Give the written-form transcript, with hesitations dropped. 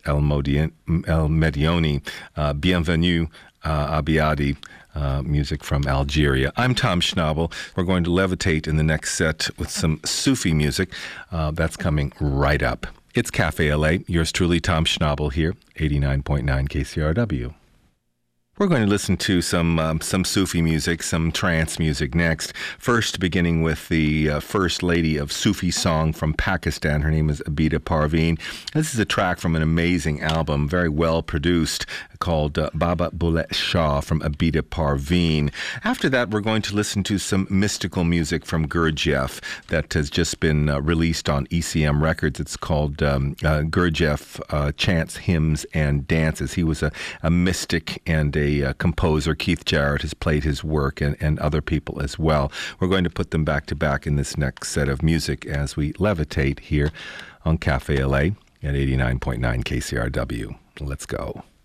El Medioni, Bienvenue, Abiadi. Music from Algeria. I'm Tom Schnabel. We're going to levitate in the next set with some Sufi music. That's coming right up. It's Cafe LA. Yours truly, Tom Schnabel here, 89.9 KCRW. We're going to listen to some Sufi music, some trance music next. First, beginning with the first lady of Sufi song from Pakistan. Her name is Abida Parveen. This is a track from an amazing album, very well produced, called Baba Bulleh Shah from Abida Parveen. After that, we're going to listen to some mystical music from Gurdjieff that has just been released on ECM Records. It's called Gurdjieff Chants, Hymns, and Dances. He was a mystic and a composer. Keith Jarrett has played his work, and other people as well. We're going to put them back to back in this next set of music as we levitate here on Cafe LA at 89.9 KCRW. Let's go.